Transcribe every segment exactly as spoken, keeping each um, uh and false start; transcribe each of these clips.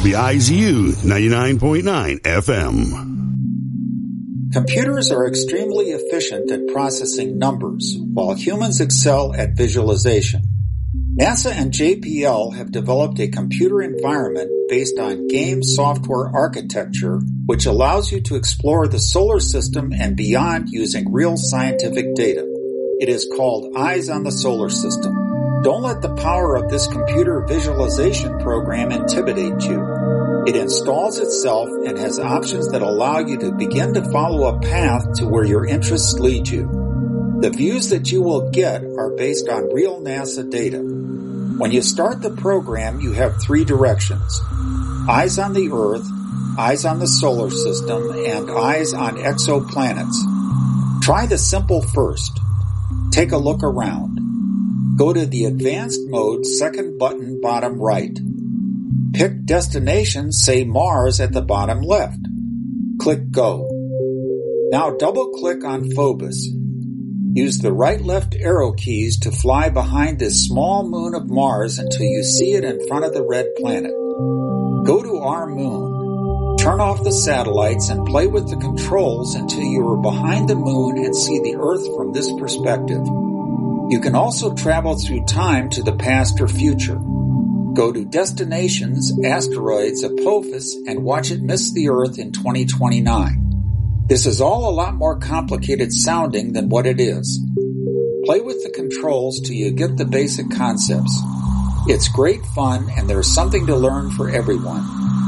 W I Z U ninety-nine point nine F M. Computers are extremely efficient at processing numbers, while humans excel at visualization. NASA and J P L have developed a computer environment based on game software architecture, which allows you to explore the solar system and beyond using real scientific data. It is called Eyes on the Solar System. Don't let the power of this computer visualization program intimidate you. It installs itself and has options that allow you to begin to follow a path to where your interests lead you. The views that you will get are based on real NASA data. When you start the program, you have three directions: eyes on the Earth, eyes on the solar system, and eyes on exoplanets. Try the simple first. Take a look around. Go to the advanced mode second button bottom right. Pick destination, say Mars at the bottom left. Click Go. Now double-click on Phobos. Use the right-left arrow keys to fly behind this small moon of Mars until you see it in front of the red planet. Go to our moon. Turn off the satellites and play with the controls until you are behind the moon and see the Earth from this perspective. You can also travel through time to the past or future. Go to Destinations, Asteroids, Apophis, and watch it miss the Earth in twenty twenty-nine. This is all a lot more complicated sounding than what it is. Play with the controls till you get the basic concepts. It's great fun and there's something to learn for everyone.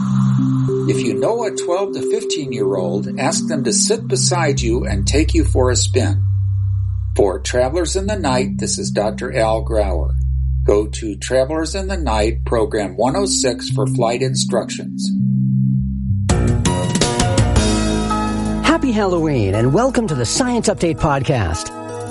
If you know a twelve to fifteen year old, ask them to sit beside you and take you for a spin. For Travelers in the Night, this is Doctor Al Grauer. Go to Travelers in the Night, program one oh six for flight instructions. Happy Halloween and welcome to the Science Update Podcast.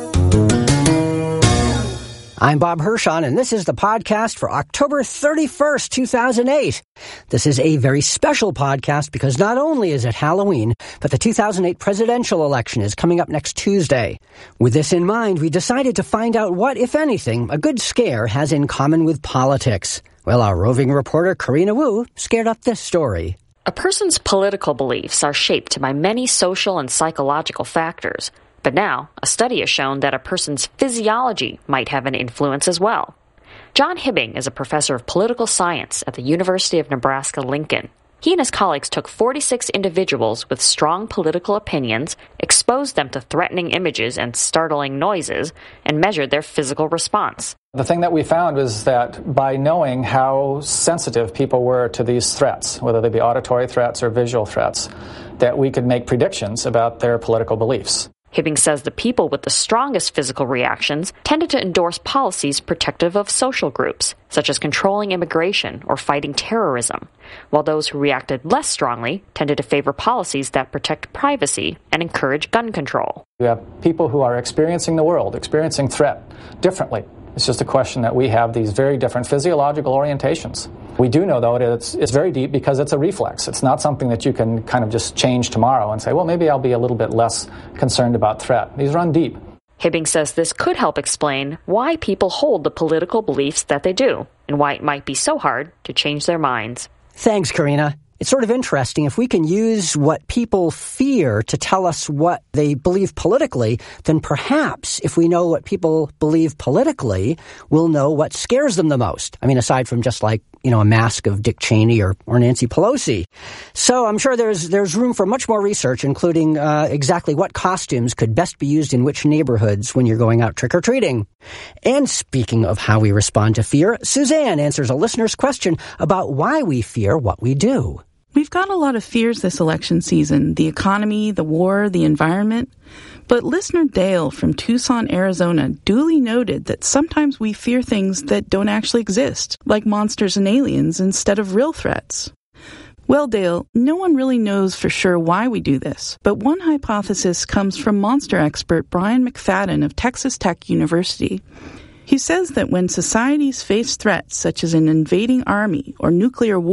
I'm Bob Hirschon, and this is the podcast for October thirty-first, two thousand eight. This is a very special podcast because not only is it Halloween, but the two thousand eight presidential election is coming up next Tuesday. With this in mind, we decided to find out what, if anything, a good scare has in common with politics. Well, our roving reporter, Karina Wu, scared up this story. A person's political beliefs are shaped by many social and psychological factors. But now, a study has shown that a person's physiology might have an influence as well. John Hibbing is a professor of political science at the University of Nebraska-Lincoln. He and his colleagues took forty-six individuals with strong political opinions, exposed them to threatening images and startling noises, and measured their physical response. The thing that we found was that by knowing how sensitive people were to these threats, whether they be auditory threats or visual threats, that we could make predictions about their political beliefs. Hibbing says the people with the strongest physical reactions tended to endorse policies protective of social groups, such as controlling immigration or fighting terrorism, while those who reacted less strongly tended to favor policies that protect privacy and encourage gun control. We have people who are experiencing the world, experiencing threat differently. It's just a question that we have these very different physiological orientations. We do know, though, that it's, it's very deep because it's a reflex. It's not something that you can kind of just change tomorrow and say, well, maybe I'll be a little bit less concerned about threat. These run deep. Hibbing says this could help explain why people hold the political beliefs that they do and why it might be so hard to change their minds. Thanks, Karina. It's sort of interesting. If we can use what people fear to tell us what they believe politically, then perhaps if we know what people believe politically, we'll know what scares them the most. I mean, aside from just like, you know, a mask of Dick Cheney or, or Nancy Pelosi. So I'm sure there's there's room for much more research, including uh, exactly what costumes could best be used in which neighborhoods when you're going out trick-or-treating. And speaking of how we respond to fear, Suzanne answers a listener's question about why we fear what we do. We've got a lot of fears this election season, the economy, the war, the environment. But listener Dale from Tucson, Arizona, duly noted that sometimes we fear things that don't actually exist, like monsters and aliens instead of real threats. Well, Dale, no one really knows for sure why we do this, but one hypothesis comes from monster expert Brian McFadden of Texas Tech University. He says that when societies face threats such as an invading army or nuclear war,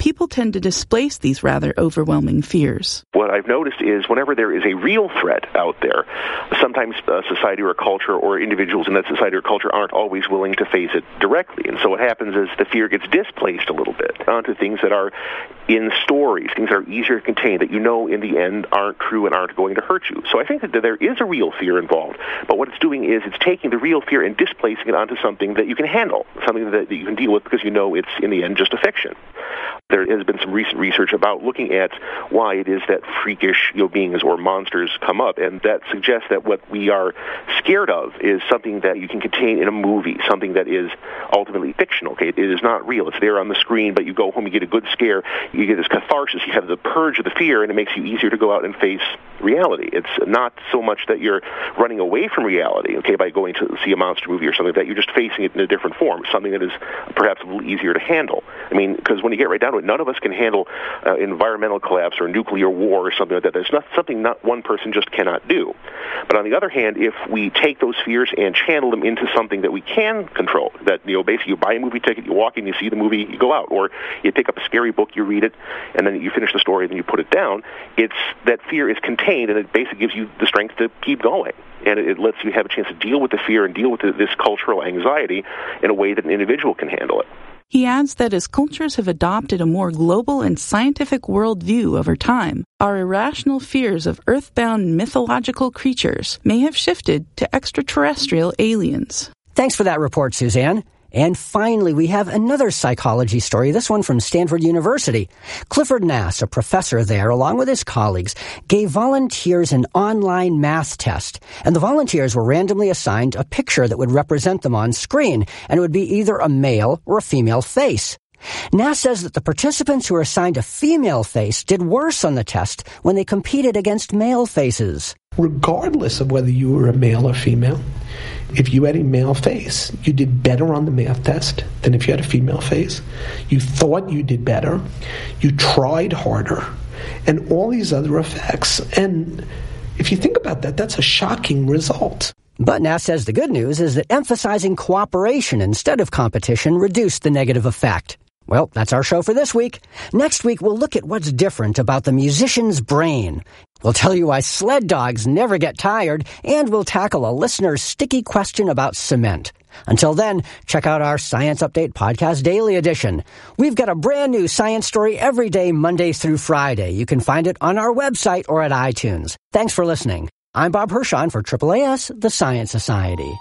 people tend to displace these rather overwhelming fears. What I've noticed is whenever there is a real threat out there, sometimes uh, society or culture or individuals in that society or culture aren't always willing to face it directly. And so what happens is the fear gets displaced a little bit onto things that are in stories, things that are easier to contain, that you know in the end aren't true and aren't going to hurt you. So I think that there is a real fear involved, but what it's doing is it's taking the real fear and displacing it onto something that you can handle, something that, that you can deal with because you know it's in the end just a fiction. There has been some recent research about looking at why it is that freakish, you know, beings or monsters come up, and that suggests that what we are scared of is something that you can contain in a movie, something that is ultimately fictional. Okay, it is not real. It's there on the screen, but you go home, you get a good scare, you get this catharsis, you have the purge of the fear, and it makes you easier to go out and face reality. It's not so much that you're running away from reality, okay, by going to see a monster movie or something like that. You're just facing it in a different form, something that is perhaps a little easier to handle. I mean, because when you get right down to it, none of us can handle uh, environmental collapse or nuclear war or something like that. There's not something not one person just cannot do. But on the other hand, if we take those fears and channel them into something that we can control, that, you know, basically you buy a movie ticket, you walk in, you see the movie, you go out, or you pick up a scary book, you read it, and then you finish the story, and then you put it down, it's that fear is contained, and it basically gives you the strength to keep going. And it, it lets you have a chance to deal with the fear and deal with the, this cultural anxiety in a way that an individual can handle it. He adds that as cultures have adopted a more global and scientific worldview over time, our irrational fears of earthbound mythological creatures may have shifted to extraterrestrial aliens. Thanks for that report, Suzanne. And finally, we have another psychology story, this one from Stanford University. Clifford Nass, a professor there, along with his colleagues, gave volunteers an online math test. And the volunteers were randomly assigned a picture that would represent them on screen, and it would be either a male or a female face. Nass says that the participants who were assigned a female face did worse on the test when they competed against male faces. Regardless of whether you were a male or female, if you had a male face, you did better on the math test than if you had a female face. You thought you did better. You tried harder. And all these other effects. And if you think about that, that's a shocking result. But Nass says the good news is that emphasizing cooperation instead of competition reduced the negative effect. Well, that's our show for this week. Next week, we'll look at what's different about the musician's brain. We'll tell you why sled dogs never get tired, and we'll tackle a listener's sticky question about cement. Until then, check out our Science Update Podcast Daily Edition. We've got a brand new science story every day, Monday through Friday. You can find it on our website or at iTunes. Thanks for listening. I'm Bob Hirschon for triple A S, the Science Society.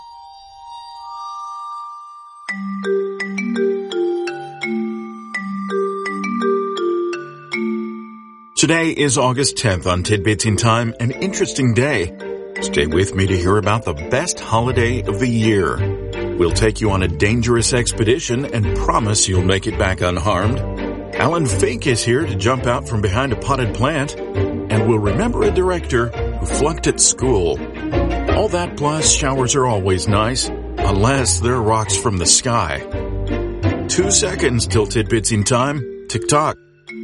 Today is August tenth on Tidbits in Time, an interesting day. Stay with me to hear about the best holiday of the year. We'll take you on a dangerous expedition and promise you'll make it back unharmed. Alan Fink is here to jump out from behind a potted plant, and we'll remember a director who flunked at school. All that plus showers are always nice, unless they're rocks from the sky. Two seconds till Tidbits in Time. Tick-tock.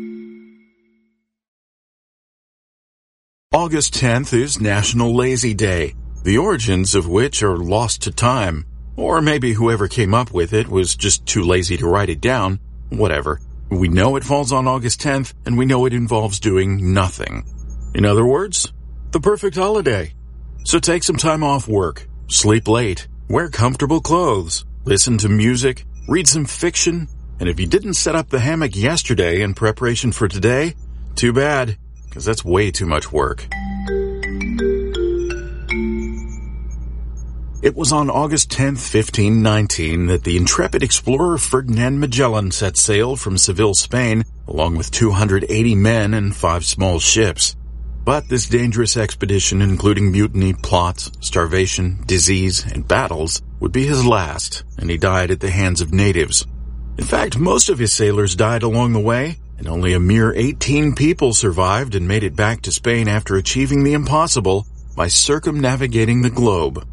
August tenth is National Lazy Day, the origins of which are lost to time. Or maybe whoever came up with it was just too lazy to write it down. Whatever. We know it falls on August tenth, and we know it involves doing nothing. In other words, the perfect holiday. So take some time off work, sleep late, wear comfortable clothes, listen to music, read some fiction, and if you didn't set up the hammock yesterday in preparation for today, too bad, because that's way too much work. It was on August tenth, fifteen nineteen, that the intrepid explorer Ferdinand Magellan set sail from Seville, Spain, along with two hundred eighty men and five small ships. But this dangerous expedition, including mutiny, plots, starvation, disease, and battles, would be his last, and he died at the hands of natives. In fact, most of his sailors died along the way, and only a mere eighteen people survived and made it back to Spain after achieving the impossible by circumnavigating the globe.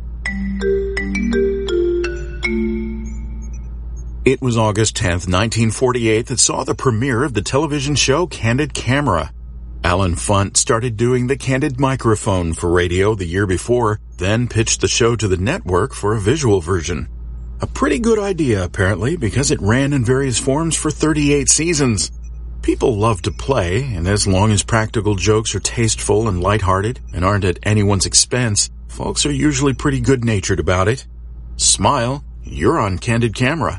It was August tenth, nineteen forty-eight that saw the premiere of the television show Candid Camera. Alan Funt started doing the candid microphone for radio the year before, then pitched the show to the network for a visual version. A pretty good idea, apparently, because it ran in various forms for thirty-eight seasons. People love to play, and as long as practical jokes are tasteful and lighthearted and aren't at anyone's expense, folks are usually pretty good-natured about it. Smile, you're on Candid Camera.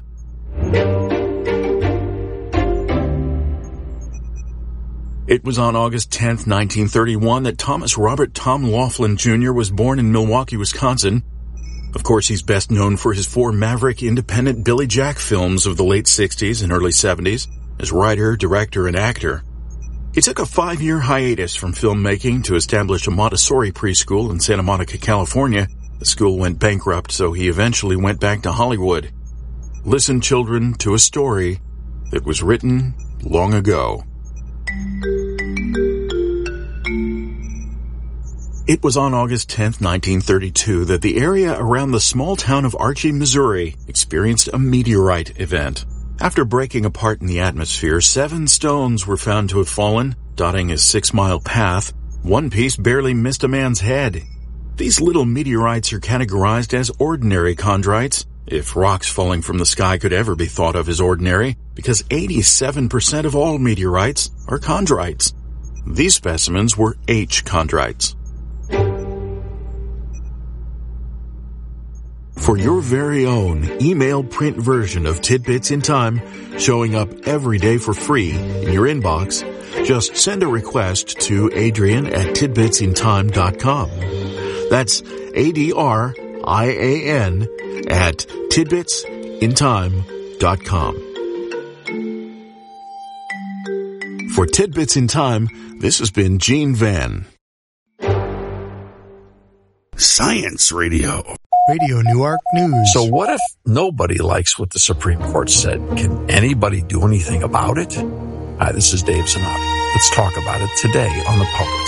It was on August tenth, nineteen thirty-one, that Thomas Robert Tom Laughlin Junior was born in Milwaukee, Wisconsin. Of course, he's best known for his four maverick independent Billy Jack films of the late sixties and early seventies, as writer, director, and actor. He took a five-year hiatus from filmmaking to establish a Montessori preschool in Santa Monica, California. The school went bankrupt, so he eventually went back to Hollywood. Listen, children, to a story that was written long ago. It was on August tenth, nineteen thirty-two, that the area around the small town of Archie, Missouri, experienced a meteorite event. After breaking apart in the atmosphere, seven stones were found to have fallen, dotting a six-mile path. One piece barely missed a man's head. These little meteorites are categorized as ordinary chondrites, if rocks falling from the sky could ever be thought of as ordinary, because eighty-seven percent of all meteorites are chondrites. These specimens were H chondrites. For your very own email print version of Tidbits in Time, showing up every day for free in your inbox, just send a request to Adrian at tidbits in time dot com. That's A D R I A N at tidbits in time dot com. For Tidbits in Time, this has been Gene Van. Science Radio. Radio Newark News. So what if nobody likes what the Supreme Court said? Can anybody do anything about it? Hi, this is Dave Zanotti. Let's talk about it today on the Public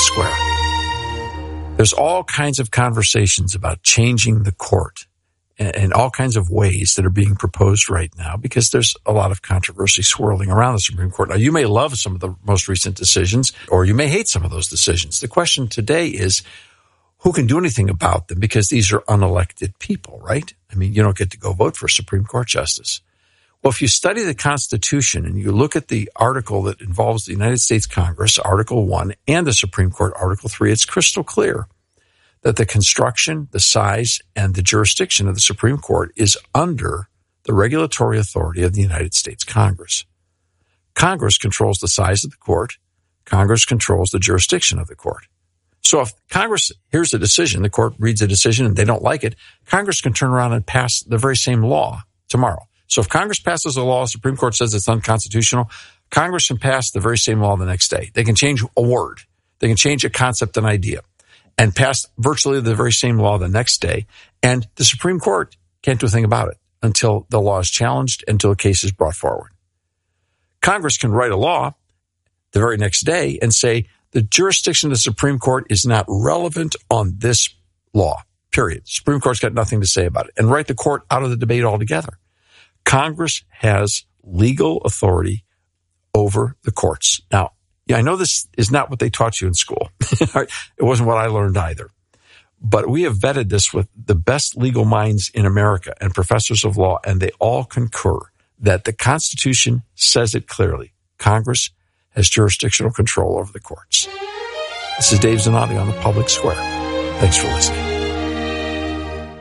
Square. There's all kinds of conversations about changing the court and all kinds of ways that are being proposed right now because there's a lot of controversy swirling around the Supreme Court. Now, you may love some of the most recent decisions, or you may hate some of those decisions. The question today is, who can do anything about them? Because these are unelected people, right? I mean, you don't get to go vote for a Supreme Court justice. Well, if you study the Constitution and you look at the article that involves the United States Congress, Article one, and the Supreme Court, Article three, it's crystal clear that the construction, the size, and the jurisdiction of the Supreme Court is under the regulatory authority of the United States Congress. Congress controls the size of the court. Congress controls the jurisdiction of the court. So if Congress hears a decision, the court reads a decision and they don't like it, Congress can turn around and pass the very same law tomorrow. So if Congress passes a law, the Supreme Court says it's unconstitutional, Congress can pass the very same law the next day. They can change a word. They can change a concept, an idea, and pass virtually the very same law the next day. And the Supreme Court can't do a thing about it until the law is challenged, until a case is brought forward. Congress can write a law the very next day and say, the jurisdiction of the Supreme Court is not relevant on this law, period. The Supreme Court's got nothing to say about it, and write the court out of the debate altogether. Congress has legal authority over the courts. Now, yeah, I know this is not what they taught you in school. It wasn't what I learned either. But we have vetted this with the best legal minds in America and professors of law, and they all concur that the Constitution says it clearly. Congress has jurisdictional control over the courts. This is Dave Zanotti on the Public Square. Thanks for listening.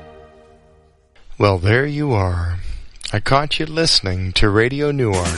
Well, there you are. I caught you listening to Radio Newark.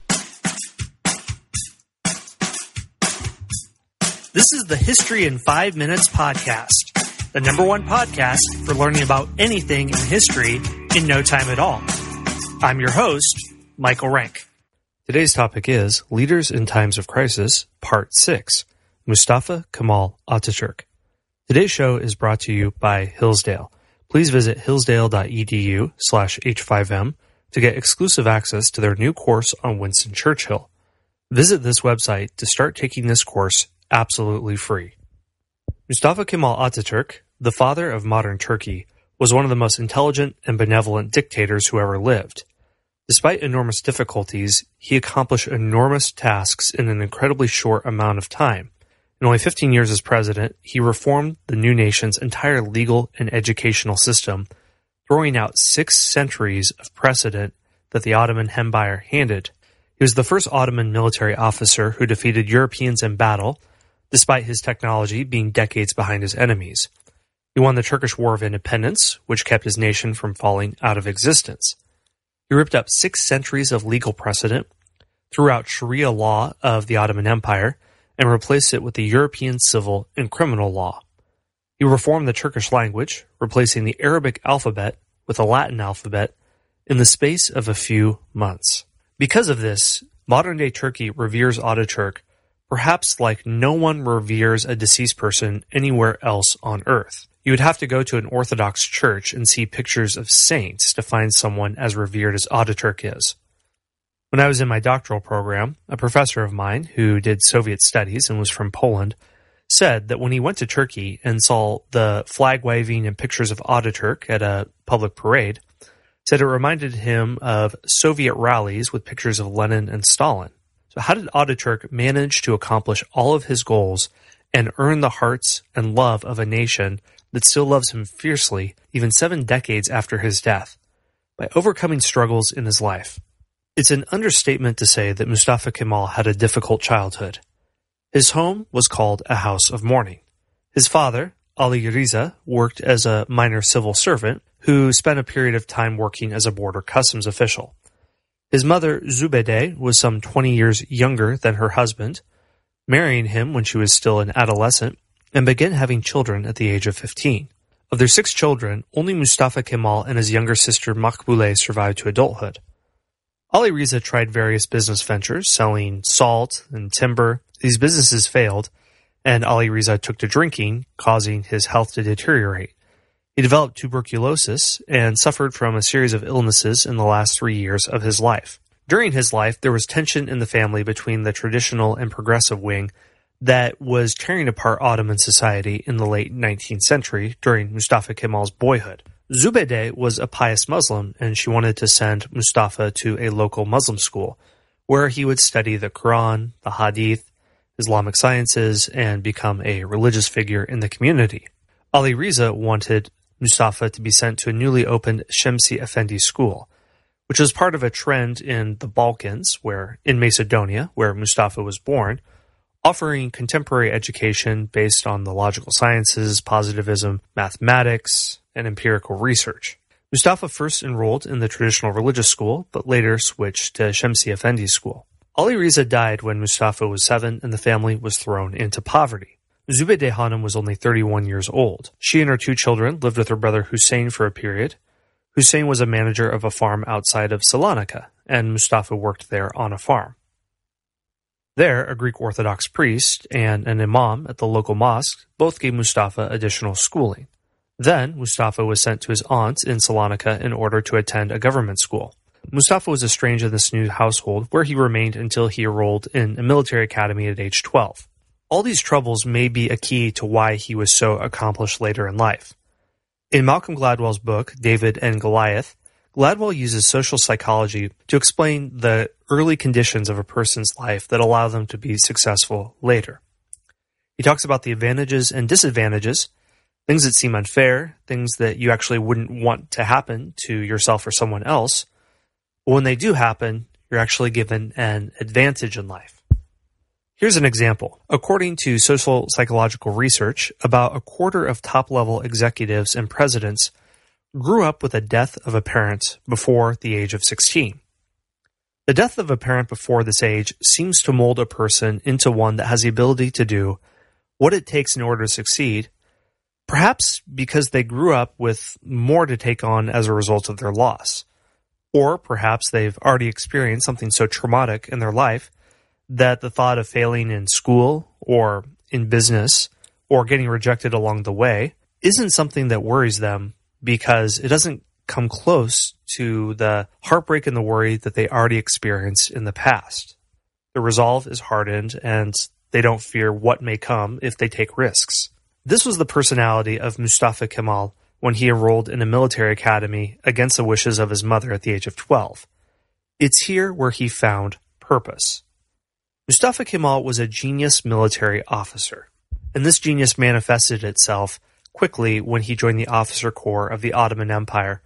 This is the History in Five Minutes podcast, the number one podcast for learning about anything in history in no time at all. I'm your host, Michael Rank. Today's topic is Leaders in Times of Crisis, Part six, Mustafa Kemal Ataturk. Today's show is brought to you by Hillsdale. Please visit hillsdale.edu slash H5M to get exclusive access to their new course on Winston Churchill. Visit this website to start taking this course absolutely free. Mustafa Kemal Ataturk, the father of modern Turkey, was one of the most intelligent and benevolent dictators who ever lived. Despite enormous difficulties, he accomplished enormous tasks in an incredibly short amount of time. In only fifteen years as president, he reformed the new nation's entire legal and educational system, throwing out six centuries of precedent that the Ottoman Empire handed. He was the first Ottoman military officer who defeated Europeans in battle, despite his technology being decades behind his enemies. He won the Turkish War of Independence, which kept his nation from falling out of existence. He ripped up six centuries of legal precedent, threw out Sharia law of the Ottoman Empire, and replaced it with the European civil and criminal law. He reformed the Turkish language, replacing the Arabic alphabet with the Latin alphabet in the space of a few months. Because of this, modern-day Turkey reveres Ataturk perhaps like no one reveres a deceased person anywhere else on earth. You would have to go to an Orthodox church and see pictures of saints to find someone as revered as Ataturk is. When I was in my doctoral program, a professor of mine who did Soviet studies and was from Poland said that when he went to Turkey and saw the flag waving and pictures of Ataturk at a public parade, said it reminded him of Soviet rallies with pictures of Lenin and Stalin. So how did Ataturk manage to accomplish all of his goals and earn the hearts and love of a nation that still loves him fiercely even seven decades after his death? By overcoming struggles in his life. It's an understatement to say that Mustafa Kemal had a difficult childhood. His home was called a house of mourning. His father, Ali Riza, worked as a minor civil servant who spent a period of time working as a border customs official. His mother, Zubede, was some twenty years younger than her husband, marrying him when she was still an adolescent, and began having children at the age of fifteen. Of their six children, only Mustafa Kemal and his younger sister Makbule survived to adulthood. Ali Riza tried various business ventures, selling salt and timber. These businesses failed, and Ali Riza took to drinking, causing his health to deteriorate. He developed tuberculosis and suffered from a series of illnesses in the last three years of his life. During his life, there was tension in the family between the traditional and progressive wing that was tearing apart Ottoman society in the late nineteenth century during Mustafa Kemal's boyhood. Zubede was a pious Muslim, and she wanted to send Mustafa to a local Muslim school, where he would study the Quran, the Hadith, Islamic sciences, and become a religious figure in the community. Ali Riza wanted Mustafa to be sent to a newly opened Shemsi Effendi school, which was part of a trend in the Balkans, where in Macedonia, where Mustafa was born, offering contemporary education based on the logical sciences, positivism, mathematics, and empirical research. Mustafa first enrolled in the traditional religious school, but later switched to Shemsi Effendi school. Ali Riza died when Mustafa was seven and the family was thrown into poverty. Zubede Hanım was only thirty-one years old. She and her two children lived with her brother Hussein for a period. Hussein was a manager of a farm outside of Salonika, and Mustafa worked there on a farm. There, a Greek Orthodox priest and an imam at the local mosque both gave Mustafa additional schooling. Then, Mustafa was sent to his aunt in Salonika in order to attend a government school. Mustafa was estranged in this new household, where he remained until he enrolled in a military academy at age twelve. All these troubles may be a key to why he was so accomplished later in life. In Malcolm Gladwell's book, David and Goliath, Gladwell uses social psychology to explain the early conditions of a person's life that allow them to be successful later. He talks about the advantages and disadvantages, things that seem unfair, things that you actually wouldn't want to happen to yourself or someone else. But when they do happen, you're actually given an advantage in life. Here's an example. According to social psychological research, about a quarter of top-level executives and presidents grew up with the death of a parent before the age of sixteen. The death of a parent before this age seems to mold a person into one that has the ability to do what it takes in order to succeed, perhaps because they grew up with more to take on as a result of their loss. Or perhaps they've already experienced something so traumatic in their life that the thought of failing in school or in business or getting rejected along the way isn't something that worries them because it doesn't come close to the heartbreak and the worry that they already experienced in the past. The resolve is hardened and they don't fear what may come if they take risks. This was the personality of Mustafa Kemal when he enrolled in a military academy against the wishes of his mother at the age of twelve. It's here where he found purpose. Mustafa Kemal was a genius military officer, and this genius manifested itself quickly when he joined the officer corps of the Ottoman Empire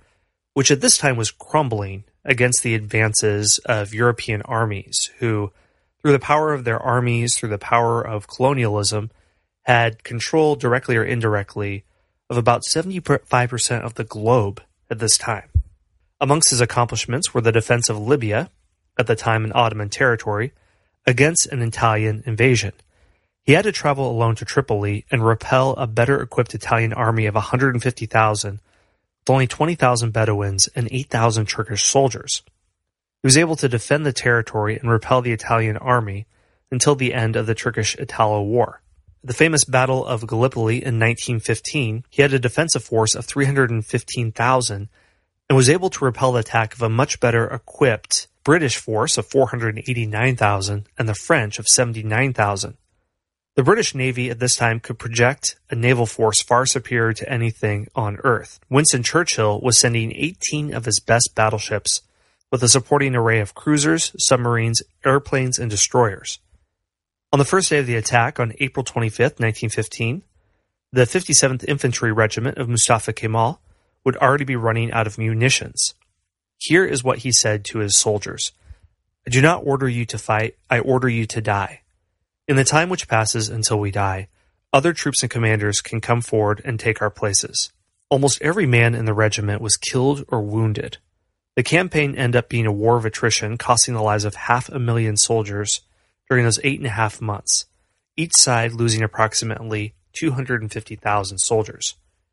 which at this time was crumbling against the advances of European armies, who, through the power of their armies, through the power of colonialism, had control directly or indirectly of about seventy-five percent of the globe at this time. Amongst his accomplishments were the defense of Libya, at the time an Ottoman territory, against an Italian invasion. He had to travel alone to Tripoli and repel a better-equipped Italian army of one hundred fifty thousand, with only twenty thousand Bedouins and eight thousand Turkish soldiers. He was able to defend the territory and repel the Italian army until the end of the Turkish-Italo War. At the famous Battle of Gallipoli in nineteen fifteen, he had a defensive force of three hundred fifteen thousand and was able to repel the attack of a much better-equipped British force of four hundred eighty-nine thousand and the French of seventy-nine thousand. The British Navy at this time could project a naval force far superior to anything on Earth. Winston Churchill was sending eighteen of his best battleships with a supporting array of cruisers, submarines, airplanes, and destroyers. On the first day of the attack, on April twenty-fifth, nineteen fifteen, the fifty-seventh Infantry Regiment of Mustafa Kemal would already be running out of munitions. Here is what he said to his soldiers: "I do not order you to fight, I order you to die. In the time which passes until we die, other troops and commanders can come forward and take our places." Almost every man in the regiment was killed or wounded. The campaign ended up being a war of attrition, costing the lives of half a million soldiers during those eight and a half months, each side losing approximately two hundred fifty thousand soldiers.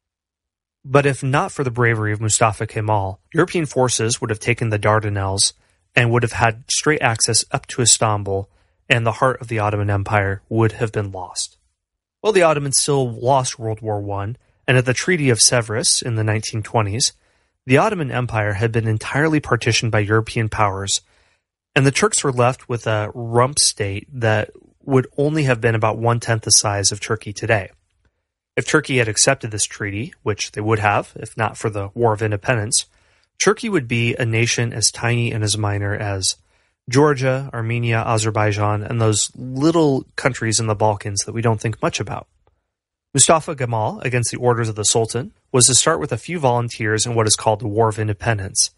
But if not for the bravery of Mustafa Kemal, European forces would have taken the Dardanelles and would have had straight access up to Istanbul, and the heart of the Ottoman Empire would have been lost. Well, the Ottomans still lost World War One, and at the Treaty of Sèvres in the nineteen twenties, the Ottoman Empire had been entirely partitioned by European powers, and the Turks were left with a rump state that would only have been about one-tenth the size of Turkey today. If Turkey had accepted this treaty, which they would have, if not for the War of Independence, Turkey would be a nation as tiny and as minor as Georgia, Armenia, Azerbaijan, and those little countries in the Balkans that we don't think much about. Mustafa Kemal, against the orders of the Sultan, was to start with a few volunteers in what is called the War of Independence.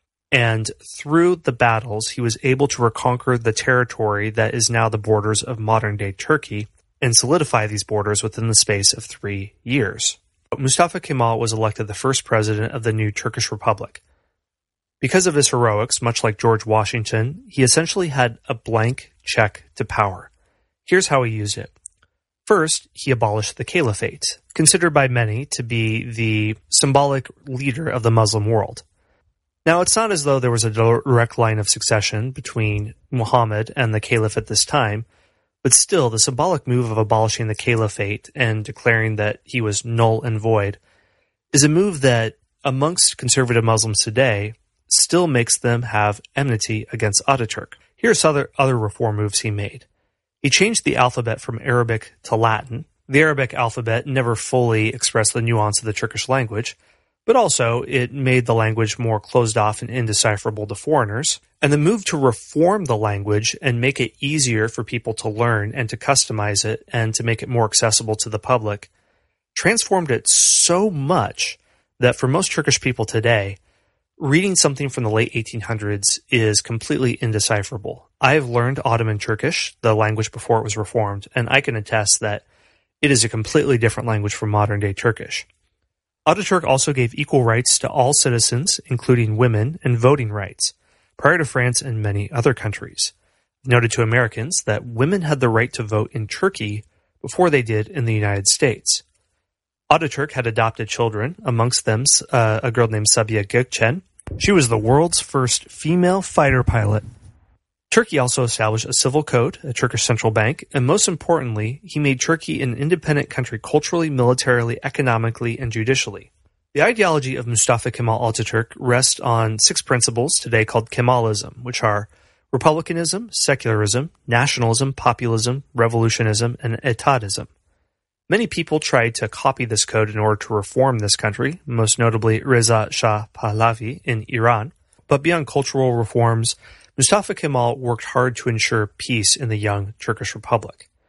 And through the battles, he was able to reconquer the territory that is now the borders of modern-day Turkey and solidify these borders within the space of three years. Mustafa Kemal was elected the first president of the new Turkish Republic. Because of his heroics, much like George Washington, he essentially had a blank check to power. Here's how he used it. First, he abolished the caliphate, considered by many to be the symbolic leader of the Muslim world. Now, it's not as though there was a direct line of succession between Muhammad and the caliph at this time, but still, the symbolic move of abolishing the caliphate and declaring that he was null and void is a move that, amongst conservative Muslims today, still makes them have enmity against Ataturk. Here's other, other reform moves he made. He changed the alphabet from Arabic to Latin. The Arabic alphabet never fully expressed the nuance of the Turkish language, but also it made the language more closed off and indecipherable to foreigners. And the move to reform the language and make it easier for people to learn and to customize it and to make it more accessible to the public transformed it so much that for most Turkish people today, reading something from the late eighteen hundreds is completely indecipherable. I have learned Ottoman Turkish, the language before it was reformed, and I can attest that it is a completely different language from modern-day Turkish. Ataturk also gave equal rights to all citizens, including women, and voting rights, prior to France and many other countries. He noted to Americans that women had the right to vote in Turkey before they did in the United States. Ataturk had adopted children, amongst them uh, a girl named Sabiha Gökçen. She was the world's first female fighter pilot. Turkey also established a civil code, a Turkish central bank, and most importantly, he made Turkey an independent country culturally, militarily, economically, and judicially. The ideology of Mustafa Kemal Ataturk rests on six principles today called Kemalism, which are republicanism, secularism, nationalism, populism, revolutionism, and etatism. Many people tried to copy this code in order to reform this country, most notably Reza Shah Pahlavi in Iran. But beyond cultural reforms, Mustafa Kemal worked hard to ensure peace in the young Turkish Republic.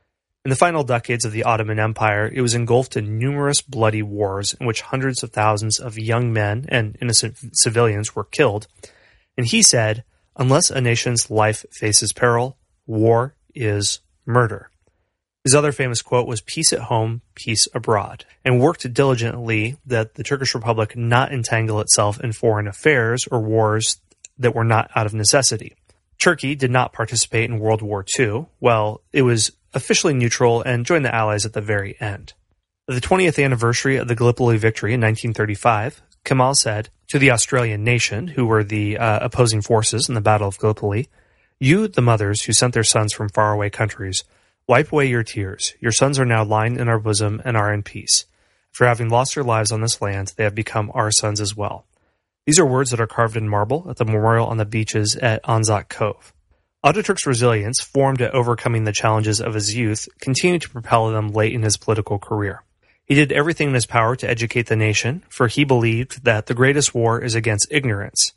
In the final decades of the Ottoman Empire, it was engulfed in numerous bloody wars in which hundreds of thousands of young men and innocent civilians were killed. And he said, "Unless a nation's life faces peril, war is murder." His other famous quote was, "Peace at home, peace abroad," and worked diligently that the Turkish Republic not entangle itself in foreign affairs or wars that were not out of necessity. Turkey did not participate in World War Two. Well, it was officially neutral and joined the Allies at the very end. At the twentieth anniversary of the Gallipoli victory in nineteen thirty-five, Kemal said to the Australian nation, who were the uh, opposing forces in the Battle of Gallipoli, "You, the mothers who sent their sons from faraway countries, wipe away your tears. Your sons are now lying in our bosom and are in peace. For having lost their lives on this land, they have become our sons as well." These are words that are carved in marble at the memorial on the beaches at Anzac Cove. Ataturk's resilience, formed at overcoming the challenges of his youth, continued to propel him late in his political career. He did everything in his power to educate the nation, for he believed that the greatest war is against ignorance.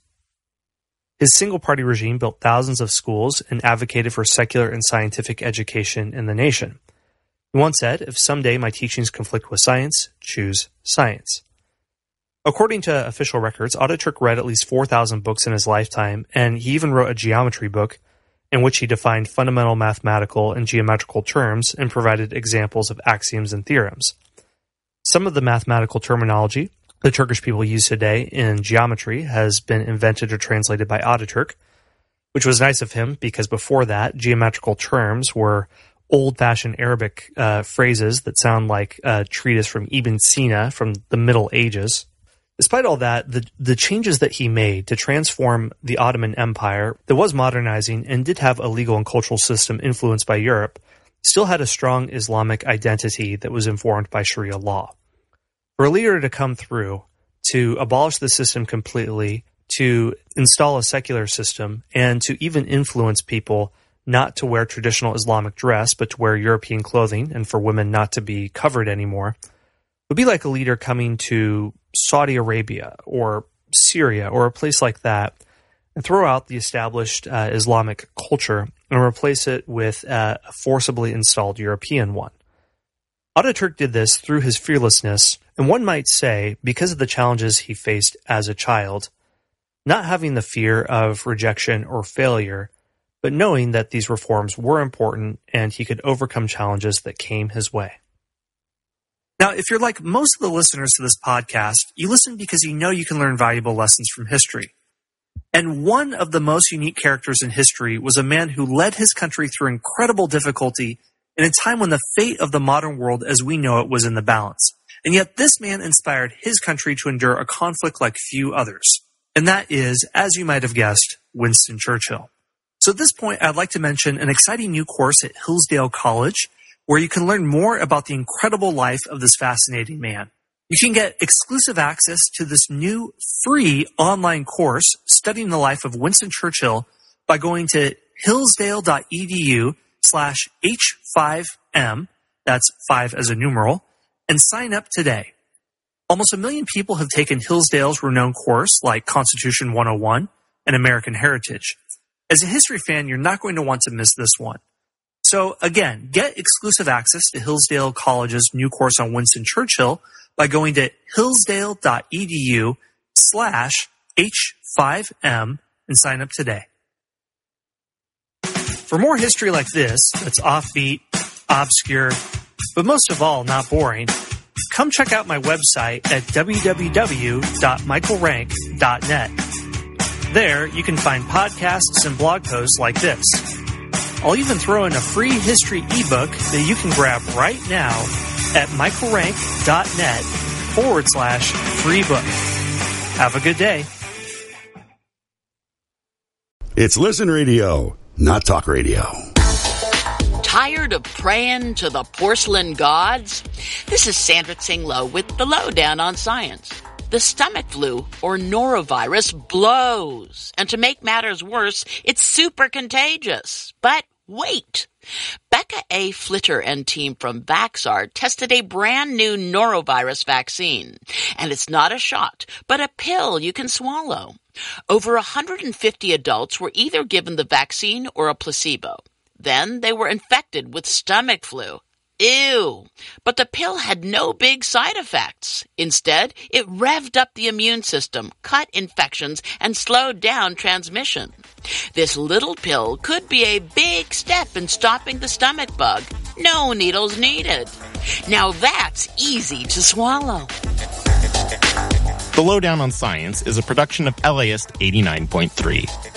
His single-party regime built thousands of schools and advocated for secular and scientific education in the nation. He once said, "If someday my teachings conflict with science, choose science." According to official records, Ataturk read at least four thousand books in his lifetime, and he even wrote a geometry book in which he defined fundamental mathematical and geometrical terms and provided examples of axioms and theorems. Some of the mathematical terminology the Turkish people use today in geometry has been invented or translated by Ataturk, which was nice of him because before that, geometrical terms were old-fashioned Arabic uh, phrases that sound like a treatise from Ibn Sina from the Middle Ages. Despite all that, the, the changes that he made to transform the Ottoman Empire that was modernizing and did have a legal and cultural system influenced by Europe still had a strong Islamic identity that was informed by Sharia law. For a leader to come through, to abolish the system completely, to install a secular system, and to even influence people not to wear traditional Islamic dress but to wear European clothing and for women not to be covered anymore, would be like a leader coming to Saudi Arabia or Syria or a place like that and throw out the established uh, Islamic culture and replace it with uh, a forcibly installed European one. Ataturk did this through his fearlessness, and one might say because of the challenges he faced as a child, not having the fear of rejection or failure, but knowing that these reforms were important and he could overcome challenges that came his way. Now, if you're like most of the listeners to this podcast, you listen because you know you can learn valuable lessons from history. And one of the most unique characters in history was a man who led his country through incredible difficulty in a time when the fate of the modern world as we know it was in the balance. And yet this man inspired his country to endure a conflict like few others. And that is, as you might have guessed, Winston Churchill. So at this point, I'd like to mention an exciting new course at Hillsdale College, where you can learn more about the incredible life of this fascinating man. You can get exclusive access to this new free online course studying the life of Winston Churchill by going to hillsdale.edu slash H5M, that's five as a numeral, and sign up today. Almost a million people have taken Hillsdale's renowned course like Constitution one oh one and American Heritage. As a history fan, you're not going to want to miss this one. So again, get exclusive access to Hillsdale College's new course on Winston Churchill by going to hillsdale.edu slash H5M and sign up today. For more history like this, that's offbeat, obscure, but most of all, not boring, come check out my website at w w w dot michael rank dot net. There, you can find podcasts and blog posts like this. I'll even throw in a free history ebook that you can grab right now at michaelrank.net forward slash free book. Have a good day. It's Listen Radio, not Talk Radio. Tired of praying to the porcelain gods? This is Sandra Tsing Loh with the Lowdown on Science. The stomach flu, or norovirus, blows. And to make matters worse, it's super contagious. But wait! Becca A. Flitter and team from Vaxart tested a brand new norovirus vaccine. And it's not a shot, but a pill you can swallow. Over one hundred fifty adults were either given the vaccine or a placebo. Then they were infected with stomach flu. Ew. But the pill had no big side effects. Instead, it revved up the immune system, cut infections, and slowed down transmission. This little pill could be a big step in stopping the stomach bug. No needles needed. Now that's easy to swallow. The Lowdown on Science is a production of L A I S T eighty-nine point three.